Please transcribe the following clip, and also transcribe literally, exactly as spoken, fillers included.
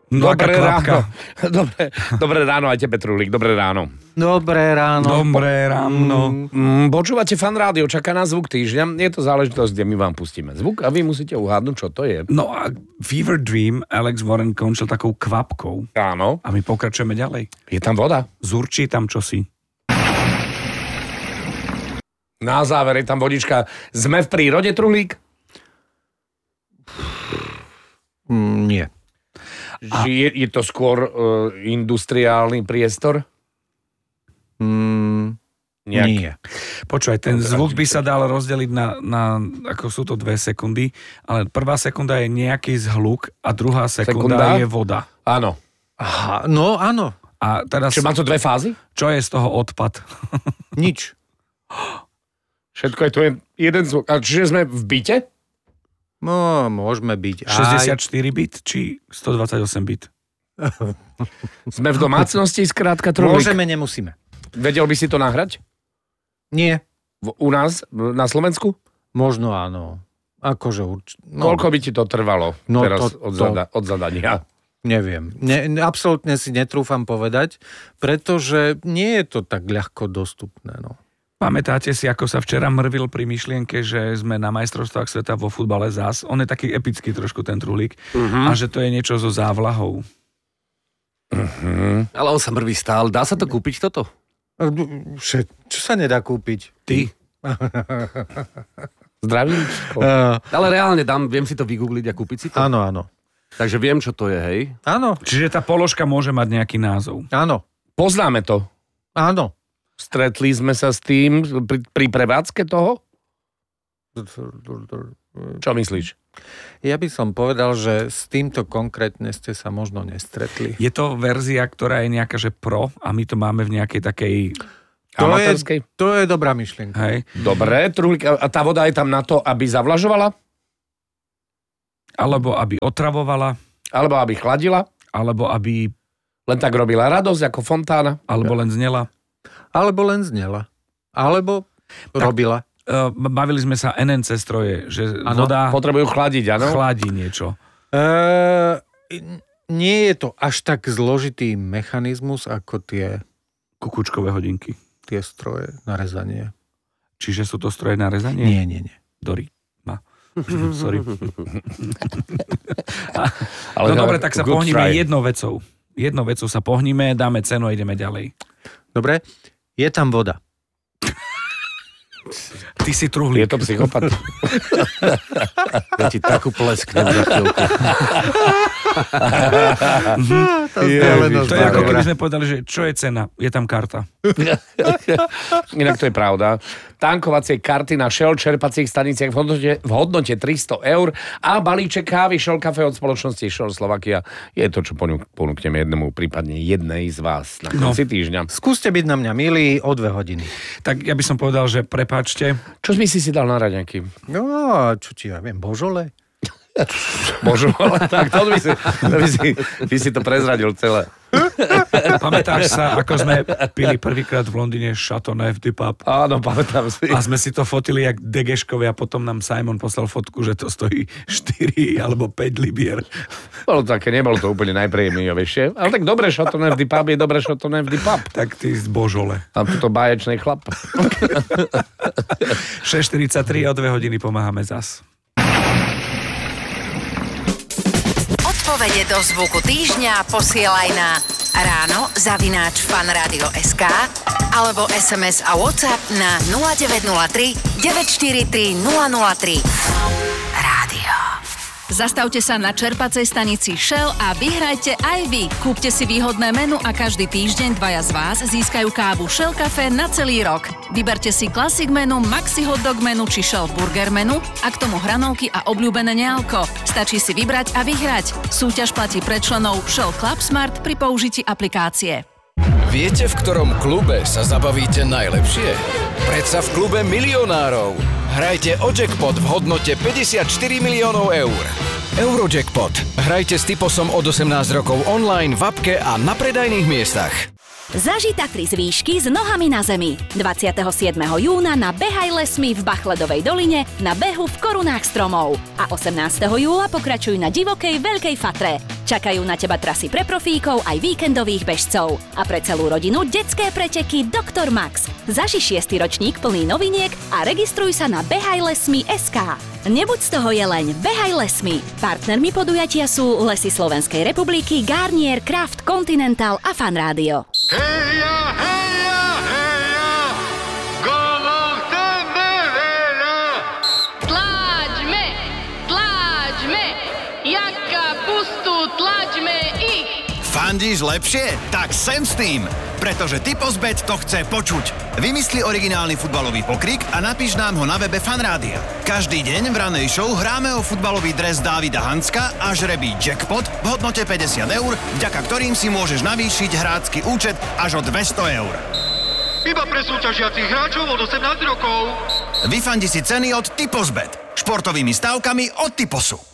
No, dobré ráno. Dobré, dobré ráno aj tebe, Trulík. Dobré ráno. Dobré ráno. Dobré ráno. Mm, počúvate Fan Rádio, čaká nás zvuk týždňa. Je to záležitosť, kde my vám pustíme zvuk a vy musíte uhádnuť, čo to je. No a Fever Dream Alex Warren končil takou kvapkou. Áno. A my pokračujeme ďalej. Je tam voda. Zurčí tam čosi. Na záver je tam vodička. Sme v prírode, Trulík? Mm, nie. A... Je, je to skôr uh, industriálny priestor? Mm, nie. Počúvaj, ten zvuk by sa dal rozdeliť na, na, ako sú to dve sekundy, ale prvá sekunda je nejaký zhluk a druhá sekunda, sekunda? je voda. Áno. Aha, no áno. A teraz... Čiže má to dve fázy? Čo je z toho odpad? Nič. Všetko je to jeden zvuk. A čiže sme v byte? No, môžeme byť. šesťdesiatštyri bit či stodvadsaťosem bit? Sme v domácnosti, skrátka, Trulík. Môžeme, nemusíme. Vedel by si to nahrať? Nie. V, u nás, na Slovensku? Možno áno. Akože urč... No. Koľko by ti to trvalo no, teraz to, od, to... zada, od zadania? Neviem. Ne, absolútne si netrúfam povedať, pretože nie je to tak ľahko dostupné, no. Pamätáte si, ako sa včera mrvil pri myšlienke, že sme na majstrovstvách sveta vo futbale zás? On je taký epický trošku, ten Trulík. Uh-huh. A že to je niečo so závlahou. Uh-huh. Ale on sa mrví stále. Dá sa to kúpiť, toto? Čo sa nedá kúpiť? Ty. Zdravím. Uh, Ale reálne dám, viem si to vygoogliť a kúpiť si to? Áno, áno. Takže viem, čo to je, hej? Áno. Čiže tá položka môže mať nejaký názov. Áno. Poznáme to. Áno. Stretli sme sa s tým pri, pri prevádzke toho? Čo myslíš? Ja by som povedal, že s týmto konkrétne ste sa možno nestretli. Je to verzia, ktorá je nejaká, že pro a my to máme v nejakej takej... To je, to je dobrá myšlienka. Hej. Dobre, Trulík, a tá voda je tam na to, aby zavlažovala? Alebo aby otravovala? Alebo aby chladila? Alebo aby... Len tak robila radosť ako fontána? Alebo len znela? Alebo len znela. Alebo tak, robila. Uh, bavili sme sa en en cé stroje, že ano, voda... Potrebujú chladiť, áno? Chladí niečo. Uh, nie je to až tak zložitý mechanizmus, ako tie... Kukučkové hodinky. Tie stroje na rezanie. Čiže sú to stroje na rezanie? Nie, nie, nie. Dori. Ma. Sorry. Ale no dobre, tak sa pohníme try. jednou vecou. Jednou vecou sa pohníme, dáme cenu a ideme ďalej. Dobre? Je tam voda. Ty si Truhlík. Je to psychopat. Ja ti takú plesknem za chvíľku. to, Ježiš, to je ako keby sme povedali, že čo je cena? Je tam karta. Inak to je pravda. Tankovacie karty na Shell čerpacích staniciach v hodnote, v hodnote tristo eur a balíček kávy Shell Cafe od spoločnosti Shell Slovakia je to, čo ponúkneme jednému, prípadne jednej z vás na konci no. týždňa. Skúste byť na mňa milí o dve hodiny. Tak ja by som povedal, že prepáčte. Čo by si si dal na raňajky? No, čo ti ja viem, božole? Božole, tak to by si, to by si, by si to prezradil celé. Pamätáš sa, ako sme pili prvýkrát v Londýne Chateauneuf du Pape? Áno, pamätám si. A sme si to fotili jak Degeškovi a potom nám Simon poslal fotku, že to stojí štyri alebo päť libier. Bolo také, nebolo to úplne najpríjemnejšie. Ale tak dobre Chateauneuf du Pape je dobre Chateauneuf du Pape. Tak ty z božole. Tam toto báječný chlap. šesť štyridsaťtri o dve hodiny pomáhame zas. Odpovede do zvuku týždňa posielaj na ráno zavináč fanradio bodka es ká alebo es em es a WhatsApp na nula deväť nula tri deväť štyri tri nula nula tri. Rádio. Zastavte sa na čerpacej stanici Shell a vyhrajte aj vy. Kúpte si výhodné menu a každý týždeň dvaja z vás získajú kávu Shell Cafe na celý rok. Vyberte si Classic menu, Maxi hot dog menu či Shell Burger menu a k tomu hranolky a obľúbené nealko. Stačí si vybrať a vyhrať. Súťaž platí pre členov Shell Club Smart pri použití aplikácie. Viete, v ktorom klube sa zabavíte najlepšie? Predsa v klube milionárov. Hrajte o jackpot v hodnote päťdesiatštyri miliónov eur. Eurojackpot. Hrajte s typosom od osemnásť rokov online v appke a na predajných miestach. Zaži Tatry z výšky s nohami na zemi. dvadsiateho siedmeho júna na Behaj lesmi v Bachledovej doline na behu v korunách stromov. A osemnásteho júla pokračuj na divokej Veľkej Fatre. Čakajú na teba trasy pre profíkov aj víkendových bežcov. A pre celú rodinu detské preteky doktor Max. Zaži šiesty ročník plný noviniek a registruj sa na behaj lesmi bodka es ká. Nebuď z toho jeleň, behaj lesmi. Partnermi podujatia sú Lesy Slovenskej republiky, Garnier, Kraft, Continental a Fan Rádio. Heja, heja, heja, golov chceme veľa. Tlačme, tlačme, jak kapustu, tlačme ich. Fandíš lepšie? Tak sem s tým, pretože Typozbet to chce počuť. Vymysli originálny futbalový pokrik a napíš nám ho na webe Fanrádia. Každý deň v ranej show hráme o futbalový dres Dávida Hanska a žrebí jackpot v hodnote päťdesiat eur, vďaka ktorým si môžeš navýšiť hrácky účet až o dvesto eur. Iba pre súťažiacich hráčov od osemnásť rokov. Vyfandi si ceny od Typozbet. Športovými stávkami od Typosu.